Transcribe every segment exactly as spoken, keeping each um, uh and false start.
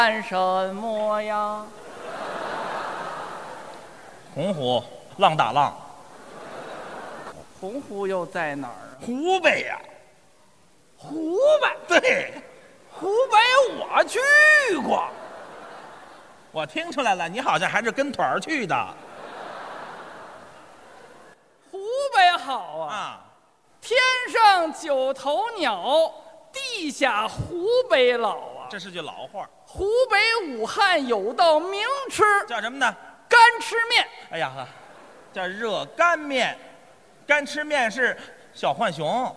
干什么呀？ 洪湖浪打浪， 洪湖又在哪儿啊？ 湖北呀、 湖北， 对， 湖北我去过。 我听出来了，你好像还是跟团儿去的湖北好啊， 啊。 天上九头鸟，地下湖北佬啊。 这是句老话， 湖北武汉有道名吃， 叫什么呢？ 干吃面。 哎呀呵，叫热干面。干吃面是小浣熊，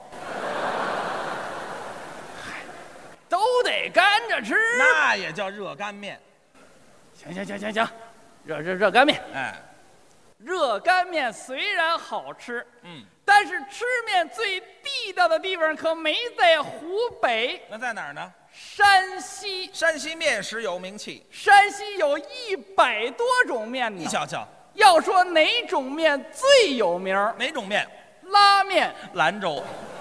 都得干着吃。 那也叫热干面。 行行行行行，热热热干面。 哎， 热干面虽然好吃， 嗯， 但是吃面最地道的地方可没在湖北， 那在哪儿呢？ 山西。 山西面食有名气， 山西有一百多种面呢。 你瞧瞧， 要说哪种面最有名儿？ 哪种面？ 拉面。 兰州。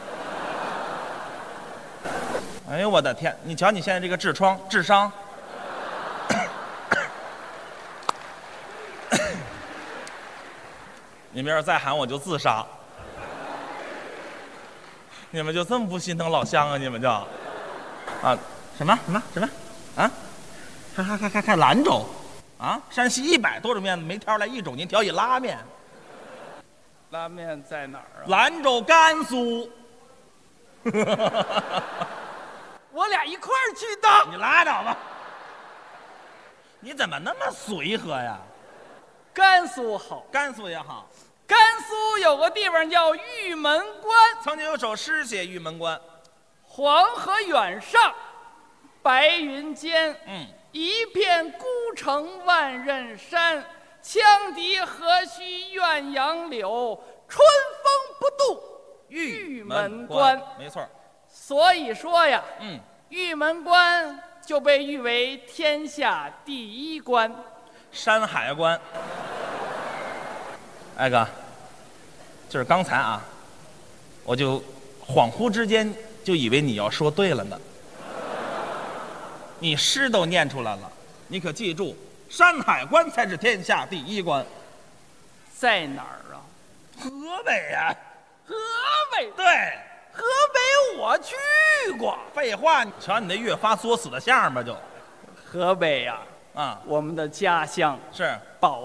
哎呦我的天！你瞧你现在这个痔疮、智商，你们要是再喊我就自杀。你们就这么不心疼老乡啊？你们就啊什么什么什么啊？看看看看看兰州啊！山西一百多种面，没挑来一种，您挑一拉面。 拉面在哪儿啊？ 兰州、甘肃。 我俩一块儿去的。 你拉倒吧！你怎么那么随和呀？ 甘肃好， 甘肃也好， 甘肃有个地方叫玉门关， 曾经有首诗写玉门关。 黄河远上，白云间， 嗯， 一片孤城万仞山。羌笛何须怨杨柳，春风不度玉门关。 没错。 所以说呀， 嗯， 玉门关就被誉为天下第一关。 山海关。哎哥，就是刚才啊，我就恍惚之间就以为你要说对了呢。你诗都念出来了，你可记住，山海关才是天下第一关。 在哪儿啊？ 河北呀、 河北。 对， 河北我去过。 废话，你瞧你那越发作死的相吧就。 河北呀、 啊， 我们的家乡是宝